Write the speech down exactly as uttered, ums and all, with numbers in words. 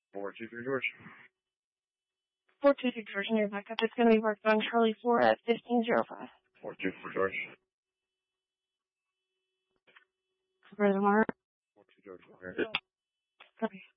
four two three George. four two three George, near backup. It's going to be marked on Charlie four at fifteen oh five. four two four George. Reservoir. four two George. Copy.